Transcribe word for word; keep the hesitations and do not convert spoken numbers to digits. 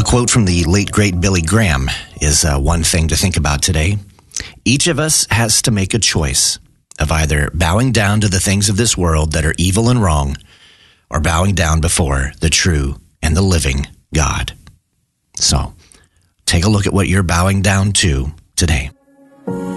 A quote from the late, great Billy Graham is uh, one thing to think about today. Each of us has to make a choice of either bowing down to the things of this world that are evil and wrong, or bowing down before the true and the living God. So, take a look at what you're bowing down to today.